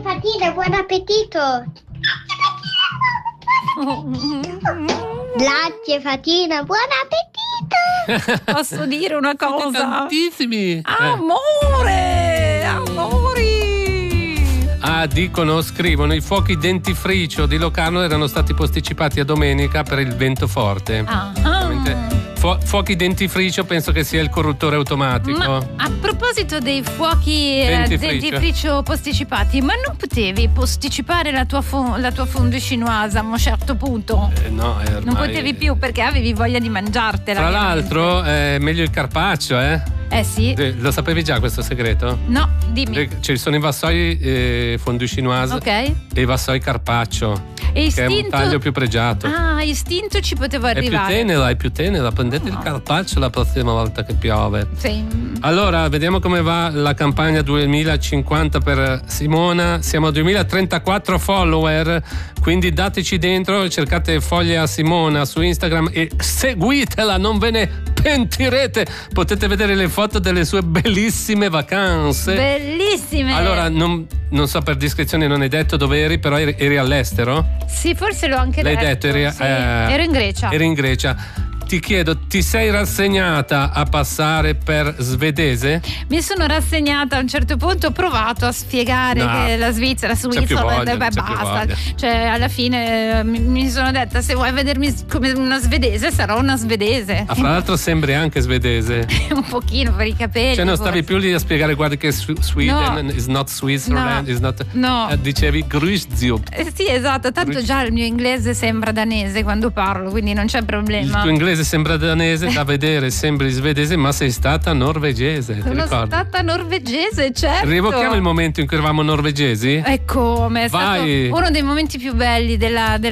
Fatina, buon appetito. Grazie Fatina, buon appetito. Posso dire una cosa? Tantissimi. Amore, amori. Scrivono, i fuochi dentifricio di Locarno erano stati posticipati a domenica per il vento forte. Fuochi dentifricio penso che sia il corruttore automatico. Ma a proposito dei fuochi dentifricio posticipati, ma non potevi posticipare la tua fondue chinoise a un certo punto? No, non potevi più perché avevi voglia di mangiartela. Tra l'altro è meglio il carpaccio, sì. Lo sapevi già questo segreto? No, dimmi. Ci sono i vassoi fondue chinoise e i vassoi carpaccio. Che è un taglio più pregiato. Istinto ci potevo arrivare. È più tenera. Prendete il carpaccio la prossima volta che piove. Sì. Allora, vediamo come va la campagna 2050 per Simona. Siamo a 2034 follower, quindi dateci dentro, cercate Foglie a Simona su Instagram e seguitela, non ve ne pentirete. Potete vedere le foto delle sue bellissime vacanze. Bellissime. Allora, non so, per discrezione non hai detto dove eri, però eri all'estero? Sì, forse l'ho anche detto. L'hai detto? Ero in Grecia. Eri in Grecia. Ti chiedo, ti sei rassegnata a passare per svedese? Mi sono rassegnata a un certo punto, ho provato a spiegare che la Svizzera, basta. Cioè, alla fine mi sono detta, se vuoi vedermi come una svedese, sarò una svedese. Fra l'altro sembri anche svedese. Un pochino per i capelli. Cioè non stavi più lì a spiegare, guarda che Sweden is not Switzerland, is not. No. Dicevi Grüßzüb. Sì, esatto, tanto già il mio inglese sembra danese quando parlo, quindi non c'è problema. Il tuo inglese sembra danese, da vedere sembri svedese, ma sei stata norvegese. Sono stata norvegese, certo. Rievochiamo il momento in cui eravamo norvegesi? È come, è stato uno dei momenti più belli della